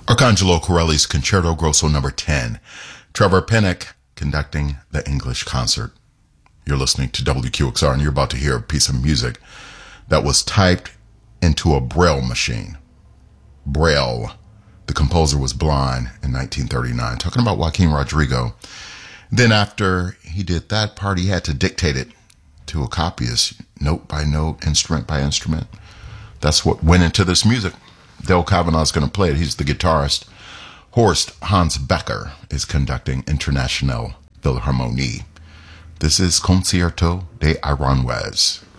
Arcangelo Corelli's Concerto Grosso No. 10. Trevor Pinnock conducting the English concert. You're listening to WQXR, and you're about to hear a piece of music that was typed into a Braille machine. Braille. The composer was blind in 1939. Talking about Joaquin Rodrigo. Then after he did that part, he had to dictate it to a copyist, note by note, instrument by instrument. That's what went into this music. Del Cavanaugh's going to play it. He's the guitarist. Horst Hans Becker is conducting International Philharmonie. This is Concierto de Aranjuez.